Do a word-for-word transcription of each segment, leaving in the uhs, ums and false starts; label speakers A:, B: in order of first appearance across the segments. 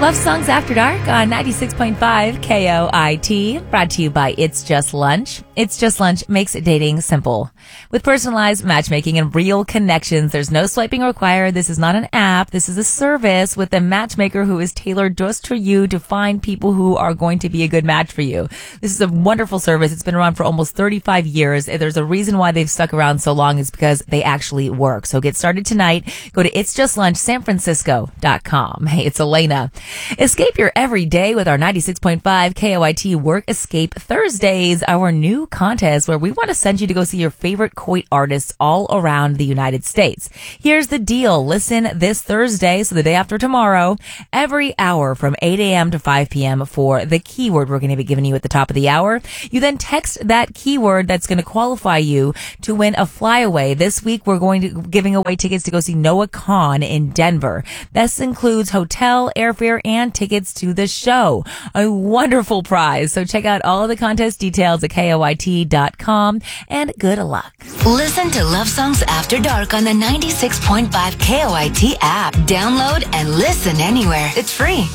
A: Love Songs After Dark on ninety-six point five K O I T, brought to you by It's Just Lunch. It's Just Lunch makes dating simple. With personalized matchmaking and real connections, there's no swiping required. This is not an app. This is a service with a matchmaker who is tailored just for you to find people who are going to be a good match for you. This is a wonderful service. It's been around for almost thirty-five years. There's a reason why they've stuck around so long is because they actually work. So get started tonight. Go to its just lunch san francisco dot com. Hey, it's Elena. Escape your everyday with our ninety-six point five K O I T Work Escape Thursdays, our new contest where we want to send you to go see your favorite Coit artists all around the United States. Here's the deal. Listen this Thursday, so the day after tomorrow, every hour from eight a.m. to five p.m. for the keyword we're going to be giving you at the top of the hour. You then text that keyword that's going to qualify you to win a flyaway. This week, we're going to giving away tickets to go see Noah Kahan in Denver. This includes hotel, airfare, and tickets to the show. A wonderful prize. So check out all of the contest details at K O I T dot com and good luck.
B: Listen to Love Songs After Dark on the ninety-six point five K O I T app. Download and listen anywhere. It's free.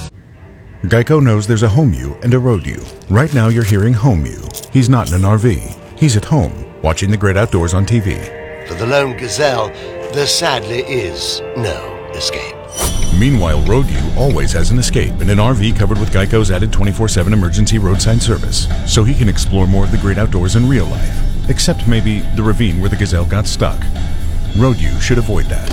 C: Geico knows there's a home you and a road you. Right now you're hearing home you. He's not in an R V. He's at home, watching the great outdoors on T V.
D: For the lone gazelle, there sadly is no escape.
C: Meanwhile, Road U always has an escape in an R V covered with Geico's added twenty-four seven emergency roadside service, so he can explore more of the great outdoors in real life, except maybe the ravine where the gazelle got stuck. Road U should avoid that.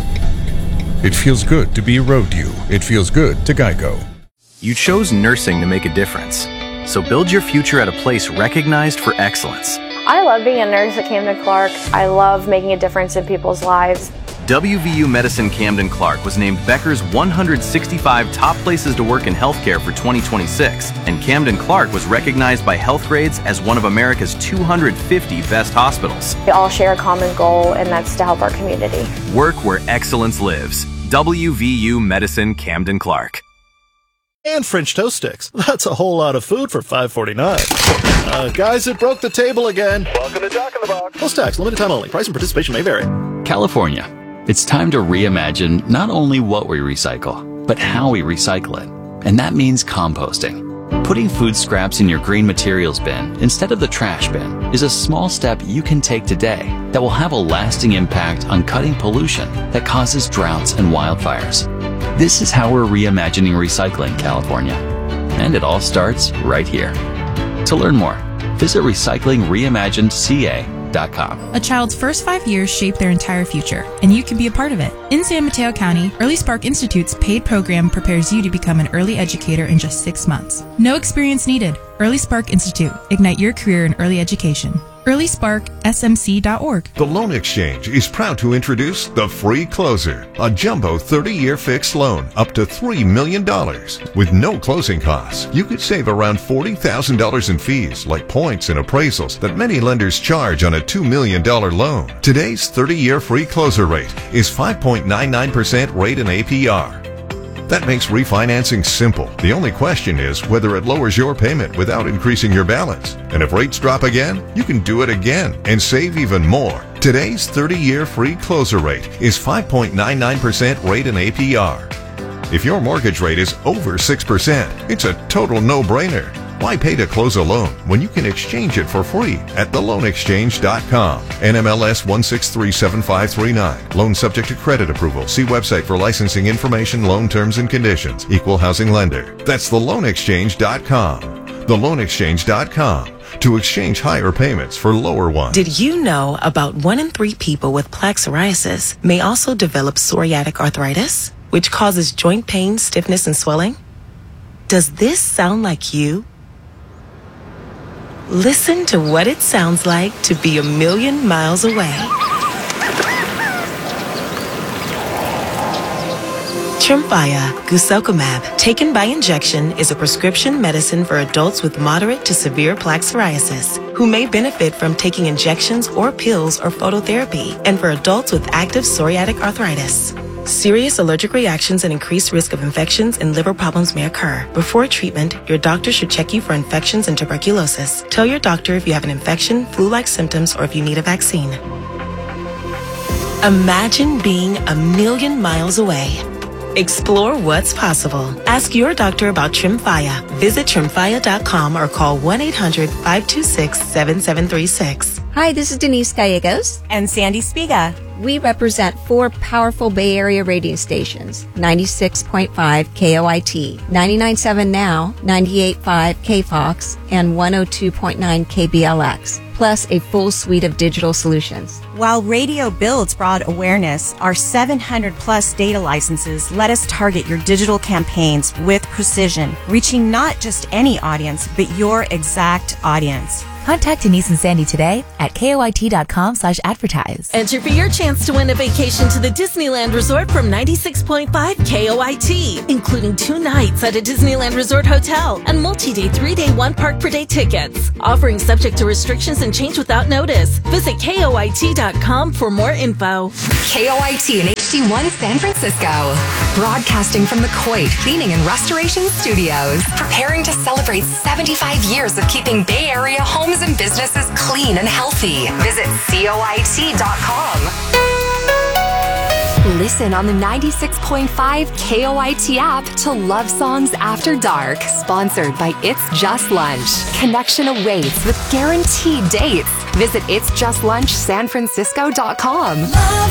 C: It feels good to be Road U. It feels good to Geico.
E: You chose nursing to make a difference, so build your future at a place recognized for excellence.
F: I love being a nurse at Camden Clark. I love making a difference in people's lives.
E: W V U Medicine Camden Clark was named Becker's one hundred sixty-five top places to work in healthcare for twenty twenty-six, and Camden Clark was recognized by Healthgrades as one of America's two hundred fifty best hospitals.
F: We all share a common goal, and that's to help our community.
E: Work where excellence lives. W V U Medicine Camden Clark.
G: And French toast sticks. That's a whole lot of food for five forty-nine. Uh, guys, it broke the table again. Welcome to Jack in the Box. Post tax, limited time only. Price and participation may vary.
H: California. It's time to reimagine not only what we recycle, but how we recycle it. And that means composting. Putting food scraps in your green materials bin instead of the trash bin is a small step you can take today that will have a lasting impact on cutting pollution that causes droughts and wildfires. This is how we're reimagining recycling, California. And it all starts right here. To learn more, visit recycling reimagined c a dot com.
I: A child's first five years shape their entire future, and you can be a part of it. In San Mateo County, Early Spark Institute's paid program prepares you to become an early educator in just six months. No experience needed. Early Spark Institute. Ignite your career in early education. early spark s m c dot org.
J: The Loan Exchange is proud to introduce the Free Closer, a jumbo thirty-year fixed loan up to three million dollars. With no closing costs, you could save around forty thousand dollars in fees like points and appraisals that many lenders charge on a two million dollars loan. Today's thirty-year Free Closer rate is five point nine nine percent rate and A P R. That makes refinancing simple. The only question is whether it lowers your payment without increasing your balance. And if rates drop again, you can do it again and save even more. Today's thirty-year Free Closer rate is five point nine nine percent rate and A P R. If your mortgage rate is over six percent, it's a total no-brainer. Why pay to close a loan when you can exchange it for free at the loan exchange dot com? N M L S one six three seven five three nine. Loan subject to credit approval. See website for licensing information, loan terms and conditions. Equal housing lender. That's the loan exchange dot com. the loan exchange dot com. To exchange higher payments for lower ones.
K: Did you know about one in three people with plaque psoriasis may also develop psoriatic arthritis, which causes joint pain, stiffness, and swelling? Does this sound like you? Listen to what it sounds like to be a million miles away. Tremfya guselkumab, taken by injection, is a prescription medicine for adults with moderate to severe plaque psoriasis who may benefit from taking injections or pills or phototherapy, and for adults with active psoriatic arthritis. Serious allergic reactions and increased risk of infections and liver problems may occur. Before treatment, your doctor should check you for infections and tuberculosis. Tell your doctor if you have an infection, flu-like symptoms, or if you need a vaccine. Imagine being a million miles away. Explore what's possible. Ask your doctor about Tremfya. Visit tremfya dot com or call one eight hundred five two six seven seven three six.
L: Hi, this is Denise Gallegos.
M: And Sandy Spiga.
L: We represent four powerful Bay Area radio stations, ninety-six point five K O I T, ninety-nine point seven Now, ninety-eight point five K Fox, and one oh two point nine K B L X, plus a full suite of digital solutions.
M: While radio builds broad awareness, our seven hundred plus data licenses let us target your digital campaigns with precision, reaching not just any audience, but your exact audience.
A: Contact Denise and Sandy today at koit dot com slash advertise.
N: Enter for your chance to win a vacation to the Disneyland Resort from ninety-six point five K O I T, including two nights at a Disneyland Resort hotel and multi-day three-day one park per day tickets. Offering subject to restrictions and change without notice. Visit koit dot com for more info.
B: K O I T and H D one San Francisco. Broadcasting from the Coit Cleaning and Restoration Studios. Preparing to celebrate seventy-five years of keeping Bay Area homes and businesses clean and healthy. Visit coit dot com. Listen on the ninety-six point five K O I T app to Love Songs After Dark. Sponsored by It's Just Lunch. Connection awaits with guaranteed dates. Visit its just lunch san francisco dot com.